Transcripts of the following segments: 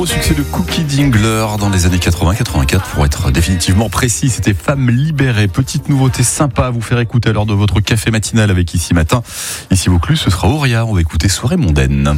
Au succès de Cookie Dingler dans les années 80-84, pour être définitivement précis, c'était Femme libérée. Petite nouveauté sympa à vous faire écouter à l'heure de votre café matinal avec Ici Matin. Ici Vaucluse, ce sera Auria. On va écouter Soirée mondaine.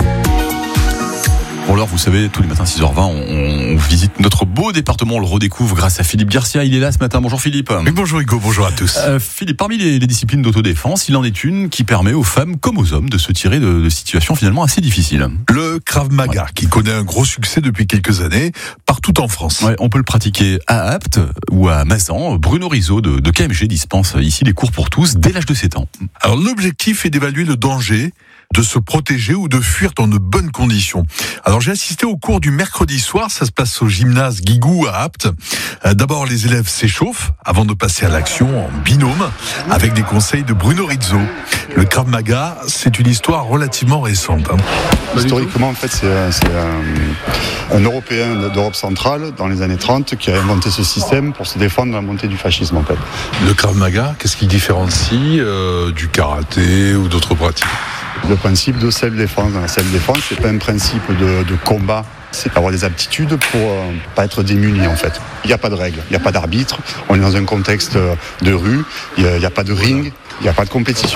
Pour l'heure, vous savez, tous les matins 6h20, on visite notre beau département, on le redécouvre grâce à Philippe Garcia. Il est là ce matin. Bonjour Philippe. Oui, bonjour Hugo, bonjour à tous. Philippe, parmi les disciplines d'autodéfense, il en est une qui permet aux femmes comme aux hommes de se tirer de situations finalement assez difficiles. Le Krav Maga, qui connaît un gros succès depuis quelques années, partout en France. Ouais, on peut le pratiquer à Apt ou à Mazan. Bruno Rizzo de KMG dispense ici des cours pour tous dès l'âge de 7 ans. Alors l'objectif est d'évaluer le danger, de se protéger ou de fuir dans de bonnes conditions. Alors j'ai assisté au cours du mercredi soir, ça se passe au gymnase Guigou à Apt. D'abord les élèves s'échauffent avant de passer à l'action en binôme avec des conseils de Bruno Rizzo. Le Krav Maga, c'est une histoire relativement récente. Historiquement, en fait, c'est un Européen d'Europe centrale dans les années 30 qui a inventé ce système pour se défendre de la montée du fascisme, en fait. Le Krav Maga, qu'est-ce qui différencie du karaté ou d'autres pratiques ? Le principe de self-défense. Dans la self-défense, c'est pas un principe de combat, c'est avoir des aptitudes pour pas être démuni, en fait. Il n'y a pas de règles, il n'y a pas d'arbitre, on est dans un contexte de rue, il n'y a pas de ring, il n'y a pas de compétition.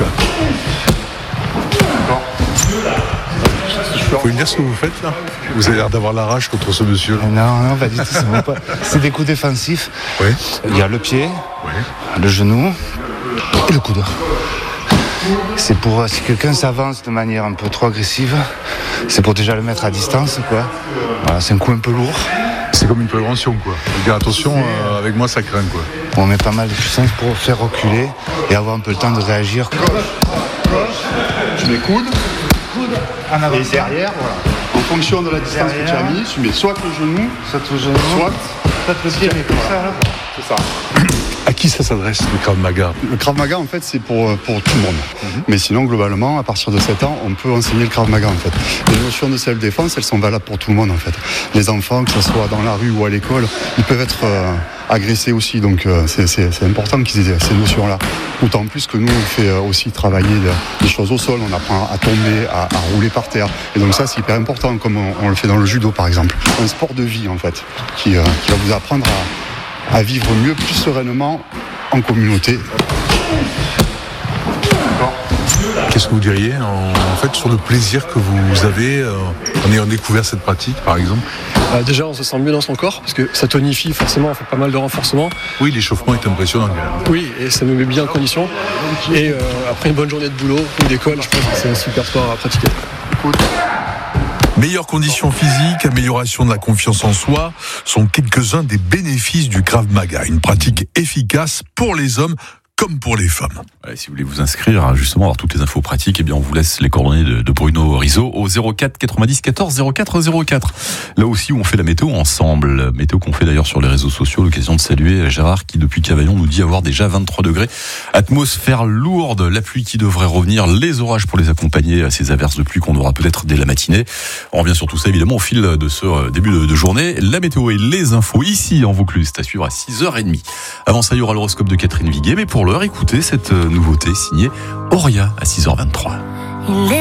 Vous pouvez me dire ce que vous faites là ? Vous avez l'air d'avoir la rage contre ce monsieur. Non, pas du tout, c'est bon pas. C'est des coups défensifs. Oui. Il y a le pied, le genou et le coude. C'est pour, si quelqu'un s'avance de manière un peu trop agressive, c'est pour déjà le mettre à distance, quoi. Voilà, c'est un coup un peu lourd. C'est comme une prévention, quoi. Dire attention, avec moi ça craint, quoi. On met pas mal de puissance pour faire reculer et avoir un peu le temps de réagir. Tu mets coude, et derrière, voilà. En fonction de la distance que tu as mis, tu mets soit le genou, soit le pied. C'est ça. À qui ça s'adresse, le Krav Maga ? Le Krav Maga, en fait, c'est pour tout le monde. Mais sinon, globalement, à partir de 7 ans, on peut enseigner le Krav Maga, en fait. Les notions de self-défense, elles sont valables pour tout le monde, en fait. Les enfants, que ce soit dans la rue ou à l'école, ils peuvent être agressés aussi. Donc, c'est important qu'ils aient ces notions-là. D'autant plus que nous, on fait aussi travailler des choses au sol. On apprend à tomber, à rouler par terre. Et donc ça, c'est hyper important, comme on le fait dans le judo, par exemple. Un sport de vie, en fait, qui va vous apprendre à vivre mieux, plus sereinement, en communauté. Qu'est-ce que vous diriez en fait sur le plaisir que vous avez en ayant découvert cette pratique, par exemple ? Déjà, on se sent mieux dans son corps, parce que ça tonifie forcément, on fait pas mal de renforcement. Oui, l'échauffement est impressionnant. Oui, et ça nous met bien en condition. Et après une bonne journée de boulot ou d'école, je pense que c'est un super sport à pratiquer. Meilleures conditions physiques, amélioration de la confiance en soi sont quelques-uns des bénéfices du Krav Maga. Une pratique efficace pour les hommes comme pour les femmes. Ouais, si vous voulez vous inscrire, justement, avoir toutes les infos pratiques, eh bien, on vous laisse les coordonnées de Bruno Rizzo au 04 90 14 04 04. Là aussi, où on fait la météo ensemble. Météo qu'on fait d'ailleurs sur les réseaux sociaux. L'occasion de saluer Gérard qui, depuis Cavaillon, nous dit avoir déjà 23 degrés. Atmosphère lourde, la pluie qui devrait revenir, les orages pour les accompagner, ces averses de pluie qu'on aura peut-être dès la matinée. On revient sur tout ça, évidemment, au fil de ce début de journée. La météo et les infos ici en Vaucluse, c'est à suivre à 6h30. Avant ça, il y aura l'horoscope de Catherine Viguet, mais pour l'heure, écoutez cette nouveauté signée Auria à 6h23.